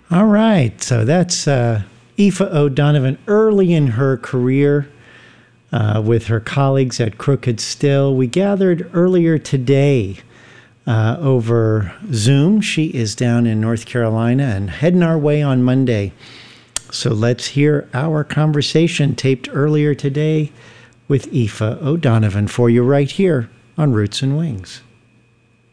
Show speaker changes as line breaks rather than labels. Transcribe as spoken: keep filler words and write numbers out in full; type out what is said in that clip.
All right, so that's uh, Aoife O'Donovan early in her career uh, with her colleagues at Crooked Still. We gathered earlier today uh, over Zoom. She is down in North Carolina and heading our way on Monday. So let's hear our conversation taped earlier today with Aoife O'Donovan for you right here on Roots and Wings.